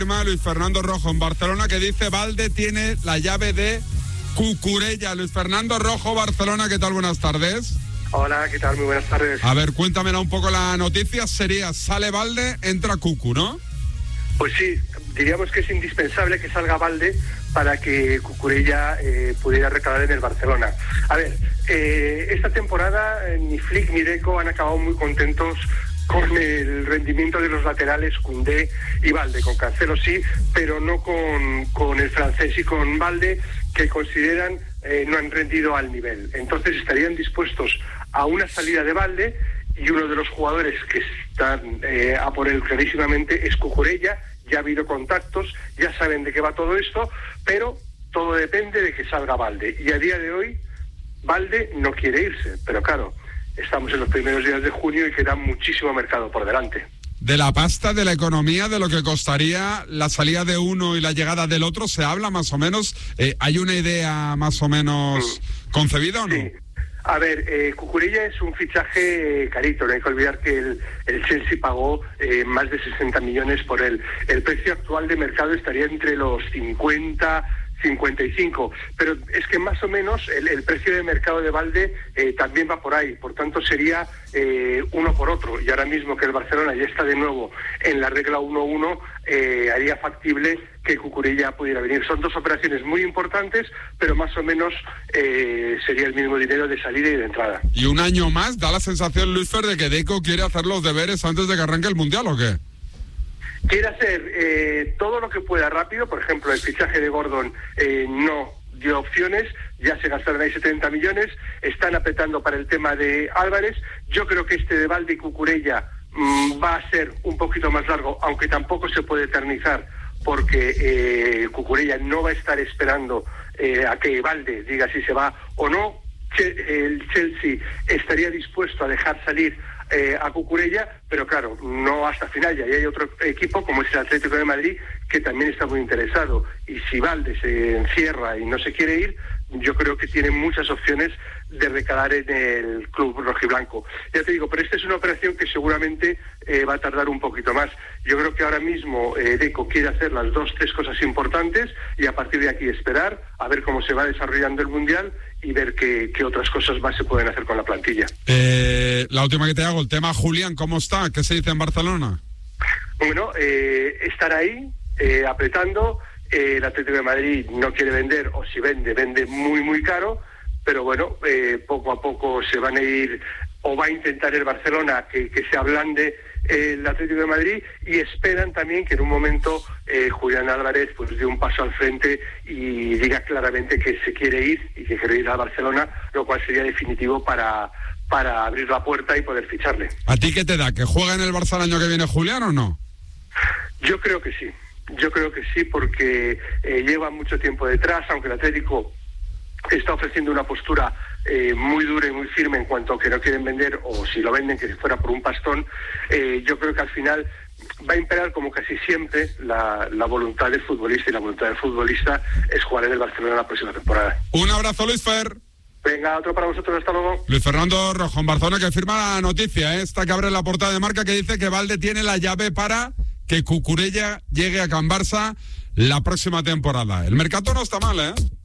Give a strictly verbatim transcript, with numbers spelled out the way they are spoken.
Luis Fernando Rojo en Barcelona, que dice Valde tiene la llave de Cucurella. Luis Fernando Rojo, Barcelona, ¿qué tal? Buenas tardes. Hola, ¿qué tal? Muy buenas tardes. A ver, cuéntamela un poco la noticia. Sería, sale Valde, entra Cucu, ¿no? Pues sí, diríamos que es indispensable que salga Valde para que Cucurella eh, pudiera recalar en el Barcelona. A ver, eh, esta temporada eh, ni Flick ni Deco han acabado muy contentos con el rendimiento de los laterales Koundé y Valde. Con Cancelo sí, pero no con, con el francés y con Valde, que consideran eh, no han rendido al nivel. Entonces estarían dispuestos a una salida de Valde, y uno de los jugadores que están eh, a por él clarísimamente es Cucurella. Ya ha habido contactos, ya saben de qué va todo esto, pero todo depende de que salga Valde. Y a día de hoy, Valde no quiere irse, pero claro, estamos en los primeros días de junio y queda muchísimo mercado por delante. De la pasta, de la economía, de lo que costaría la salida de uno y la llegada del otro, ¿se habla más o menos? Eh, ¿Hay una idea más o menos mm. concebida o no? Sí. A ver, eh, Cucurella es un fichaje carito, no hay que olvidar que el, el Chelsea pagó eh, más de sesenta millones por él. El precio actual de mercado estaría entre los cincuenta, cincuenta y cinco, pero es que más o menos el, el precio de mercado de Valde eh, también va por ahí, por tanto sería eh, uno por otro, y ahora mismo que el Barcelona ya está de nuevo en la regla uno uno, eh, haría factible que Cucurella pudiera venir. Son dos operaciones muy importantes, pero más o menos eh, sería el mismo dinero de salida y de entrada. Y un año más, da la sensación, Luis Fer, de que Deco quiere hacer los deberes antes de que arranque el Mundial, ¿o qué? Quiere hacer eh, todo lo que pueda rápido. Por ejemplo, el fichaje de Gordon eh, no dio opciones, ya se gastaron ahí setenta millones, están apretando para el tema de Álvarez. Yo creo que este de Valde y Cucurella mmm, va a ser un poquito más largo, aunque tampoco se puede eternizar, porque eh, Cucurella no va a estar esperando eh, a que Valde diga si se va o no. El Chelsea estaría dispuesto a dejar salir eh, a Cucurella, pero claro, no hasta final. Y ahí hay otro equipo como es el Atlético de Madrid, que también está muy interesado, y si Valde se encierra y no se quiere ir, yo creo que tiene muchas opciones de recalar en el club rojiblanco. Ya te digo, pero esta es una operación que seguramente eh, va a tardar un poquito más. Yo creo que ahora mismo eh, Deco quiere hacer las dos, tres cosas importantes, y a partir de aquí esperar a ver cómo se va desarrollando el Mundial y ver qué, qué otras cosas más se pueden hacer con la plantilla. Eh, la última que te hago, el tema Julián, ¿cómo está? ¿Qué se dice en Barcelona? Bueno, eh, estar ahí, eh, apretando. Eh, el Atlético de Madrid no quiere vender, o si vende, vende muy, muy caro, pero bueno, eh, poco a poco se van a ir, o va a intentar el Barcelona que, que se ablande el Atlético de Madrid, y esperan también que en un momento eh, Julián Álvarez pues dé un paso al frente y diga claramente que se quiere ir y que quiere ir a Barcelona, lo cual sería definitivo para, para abrir la puerta y poder ficharle. ¿A ti qué te da? ¿Que juega en el Barça el año que viene Julián o no? Yo creo que sí. Yo creo que sí, porque eh, lleva mucho tiempo detrás, aunque el Atlético está ofreciendo una postura eh, muy dura y muy firme en cuanto a que no quieren vender, o si lo venden que si fuera por un pastón. eh, yo creo que al final va a imperar, como casi siempre, la, la voluntad del futbolista, y la voluntad del futbolista es jugar en el Barcelona la próxima temporada. Un abrazo, Luis Fer. Venga, otro para vosotros, hasta luego. Luis Fernando Rojo en Barcelona, que firma la noticia, ¿eh? Esta que abre la portada de Marca, que dice que Valde tiene la llave para que Cucurella llegue a Can Barça la próxima temporada. El mercado no está mal, ¿eh?